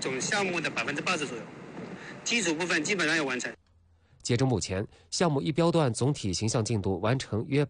总项目的80%左右，基础部分基本上要完成。 截至目前，项目1标段总体形象进度完成约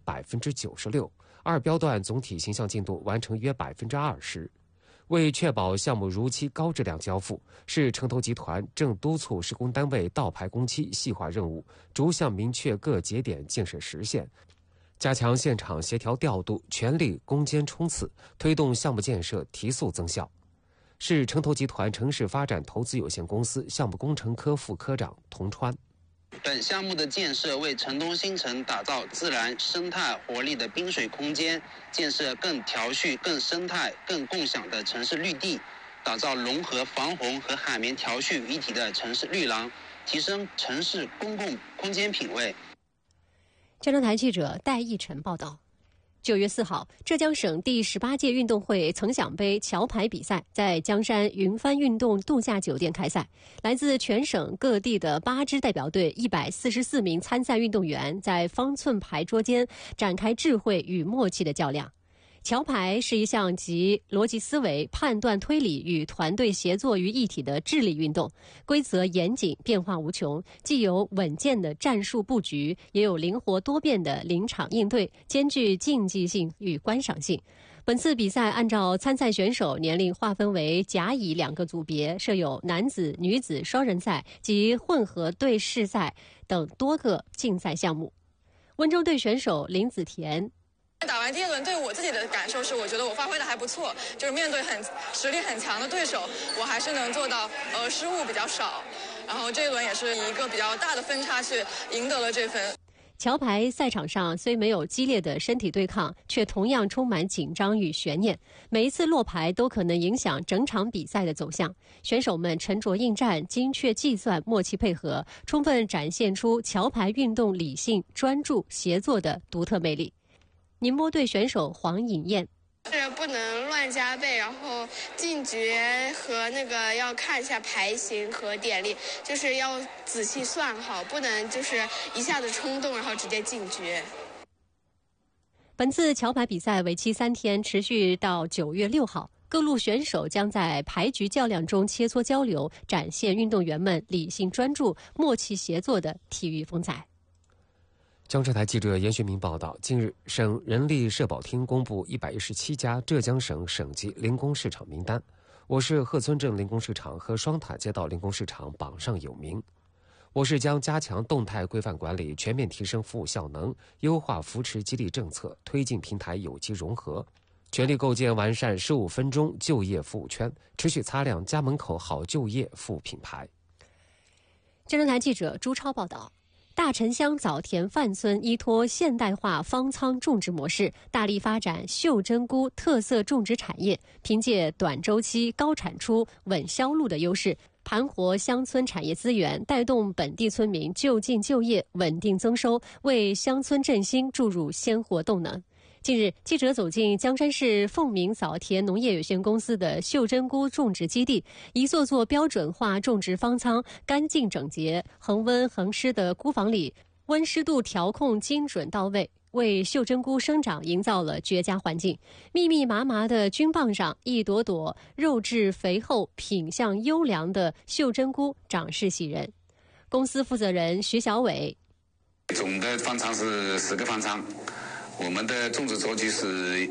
96%，2标段总体形象进度完成约20%。为确保项目如期高质量交付，市城投集团正督促施工单位倒排工期、细化任务，逐项明确各节点建设时限，加强现场协调调度，全力攻坚冲刺，推动项目建设提速增效。市城投集团城市发展投资有限公司项目工程科副科长童川。 本项目的建设为城东新城打造自然生态活力的滨水空间，建设更调序、更生态、更共享的城市绿地，打造融合防洪和海绵调序于一体的城市绿廊，提升城市公共空间品位。 江浙台记者戴义晨报道。9月4号，浙江省第18届运动会曾享杯桥牌比赛在江山云帆运动度假酒店开赛。来自全省各地的8支代表队144名参赛运动员在方寸牌桌间展开智慧与默契的较量。桥牌是一项集逻辑思维、判断推理与团队协作于一体的智力运动，规则严谨，变化无穷，既有稳健的战术布局，也有灵活多变的临场应对，兼具竞技性与观赏性。本次比赛按照参赛选手年龄划分为甲乙2个组别，设有男子、女子双人赛及混合对式赛等多个竞赛项目。温州队选手林子田打完第一轮，对我自己的感受是，我觉得我发挥的还不错，就是面对实力很强的对手，我还是能做到失误比较少，然后这一轮也是以一个比较大的分差去赢得了这分。 桥牌赛场上虽没有激烈的身体对抗，却同样充满紧张与悬念，每一次落牌都可能影响整场比赛的走向。选手们沉着应战，精确计算，默契配合，充分展现出桥牌运动理性、专注、协作的独特魅力。宁波队选手黄颖燕是不能乱加倍，然后进局和要看一下牌型和点力，就是要仔细算好，不能就是一下子冲动然后直接进局。 本次桥牌比赛为期3天，持续到9月6号。各路选手将在牌局较量中切磋交流，展现运动员们理性专注、默契协作的体育风采。 江浙台记者严学明报道，近日，省人力社保厅公布117家浙江省省级零工市场名单，我市鹤村镇零工市场和双塔街道零工市场榜上有名。我市将加强动态规范管理，全面提升服务效能，优化扶持激励政策，推进平台有机融合，全力构建完善15分钟就业服务圈，持续擦亮家门口好就业服务品牌。 江浙台记者朱超报道。大城乡枣田范村依托现代化方仓种植模式，大力发展袖珍菇特色种植产业，凭借短周期、高产出、稳销路的优势，盘活乡村产业资源，带动本地村民就近就业、稳定增收，为乡村振兴注入鲜活动能。近日，记者走进江山市凤鸣枣田农业有限公司的袖珍菇种植基地，一座座标准化种植方舱，干净整洁，恒温恒湿的菇房里，温湿度调控精准到位，为袖珍菇生长营造了绝佳环境。密密麻麻的菌棒上，一朵朵肉质肥厚、品相优良的袖珍菇长势喜人。公司负责人徐小伟： 总的方舱是10个方舱。我们的种植周期是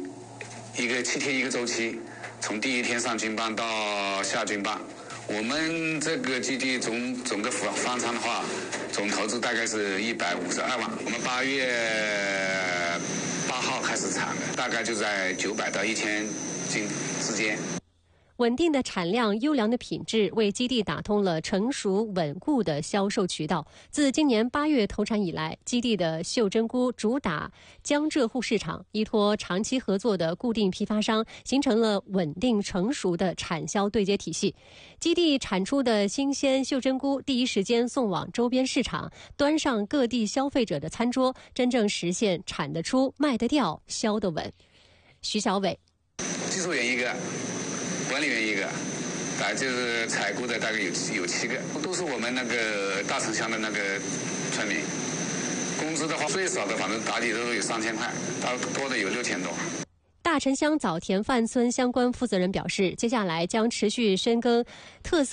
7天一个周期，从第1天上菌棒到下菌棒。我们这个基地总个方舱的话，总投资大概是152万。我们8月8号开始产的，大概就在900到1000斤之间。 稳定的产量、优良的品质，为基地打通了成熟稳固的销售渠道。自今年8月投产以来，基地的袖珍菇主打江浙沪市场，依托长期合作的固定批发商，形成了稳定成熟的产销对接体系。基地产出的新鲜袖珍菇第一时间送往周边市场，端上各地消费者的餐桌，真正实现产得出、卖得掉、销得稳。徐小伟： 技术员1个。管理员1个，就是采购的大概有7个，都是我们大城乡的村民。工资的话，最少的反正打底都有3000块，多的有6000多。 大城乡枣田范村相关负责人表示，接下来将持续深耕特色